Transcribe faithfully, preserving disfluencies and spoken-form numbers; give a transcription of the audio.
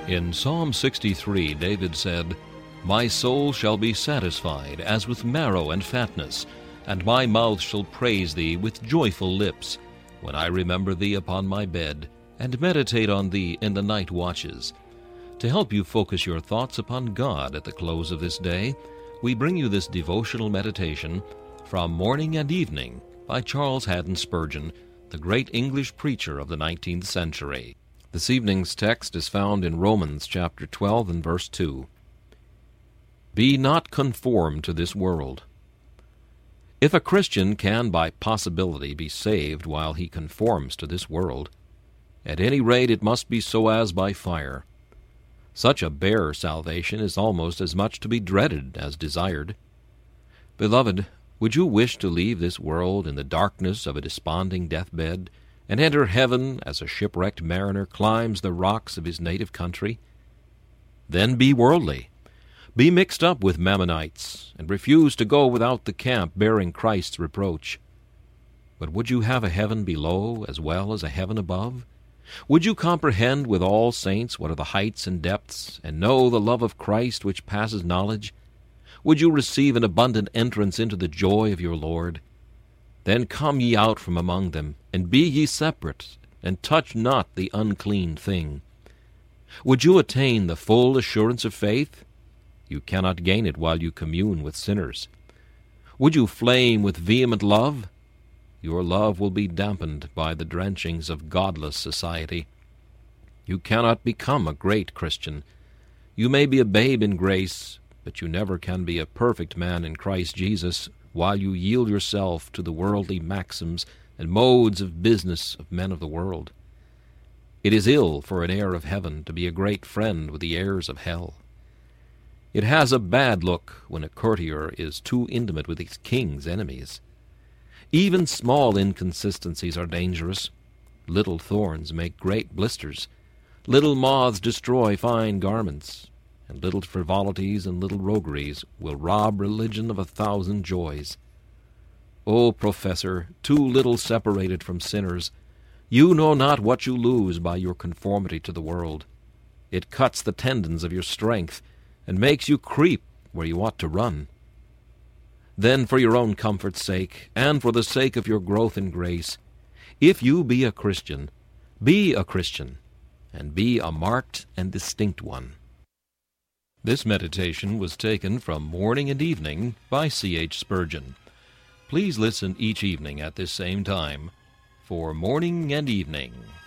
In Psalm sixty-three, David said, "My soul shall be satisfied as with marrow and fatness, and my mouth shall praise thee with joyful lips, when I remember thee upon my bed, and meditate on thee in the night watches." To help you focus your thoughts upon God at the close of this day, we bring you this devotional meditation from Morning and Evening by Charles Haddon Spurgeon, the great English preacher of the nineteenth century. This evening's text is found in Romans chapter twelve and verse two. Be not conformed to this world. If a Christian can by possibility be saved while he conforms to this world, at any rate it must be so as by fire. Such a bare salvation is almost as much to be dreaded as desired. Beloved, would you wish to leave this world in the darkness of a desponding deathbed, and enter heaven as a shipwrecked mariner climbs the rocks of his native country? Then be worldly. Be mixed up with Mammonites, and refuse to go without the camp bearing Christ's reproach. But would you have a heaven below as well as a heaven above? Would you comprehend with all saints what are the heights and depths, and know the love of Christ which passes knowledge? Would you receive an abundant entrance into the joy of your Lord? Then come ye out from among them, and be ye separate, and touch not the unclean thing. Would you attain the full assurance of faith? You cannot gain it while you commune with sinners. Would you flame with vehement love? Your love will be dampened by the drenchings of godless society. You cannot become a great Christian. You may be a babe in grace, but you never can be a perfect man in Christ Jesus while you yield yourself to the worldly maxims and modes of business of men of the world. It is ill for an heir of heaven to be a great friend with the heirs of hell. It has a bad look when a courtier is too intimate with his king's enemies. Even small inconsistencies are dangerous. Little thorns make great blisters. Little moths destroy fine garments. And little frivolities and little rogueries will rob religion of a thousand joys. O professor, too little separated from sinners, you know not what you lose by your conformity to the world. It cuts the tendons of your strength, and makes you creep where you ought to run. Then for your own comfort's sake, and for the sake of your growth in grace, if you be a Christian, be a Christian, and be a marked and distinct one. This meditation was taken from Morning and Evening by C H Spurgeon. Please listen each evening at this same time for Morning and Evening.